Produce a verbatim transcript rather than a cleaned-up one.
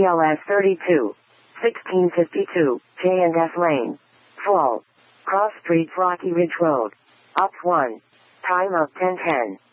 C L S thirty-two, sixteen fifty-two, J and S Lane. Full. Cross Street Rocky Ridge Road. Up one. Time of ten ten.